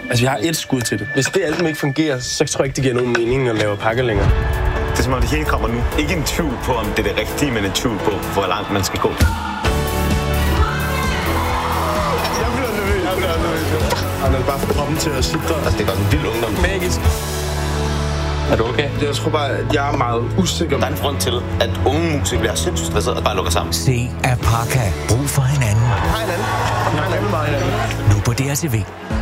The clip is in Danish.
Altså, jeg har et skud til det. Hvis det album ikke fungerer, så tror jeg ikke, det giver nogen mening at lave pakke længere. Det er som om det hele kommer nu. Ikke en tvivl på, om det er det rigtige, men en tvivl på, hvor langt man skal gå. Jeg bliver nervøs. Han er bare for kroppen til at sidde. Altså, det er godt en vild ungdom. Magisk. Er du okay? Jeg tror bare, at jeg er meget usikker. Der er en grund til, at unge musikere bliver sindssygt stresset og bare lukker sammen. Se Apaka. Brug for hinanden. Hej hinanden. Nu på DRTV.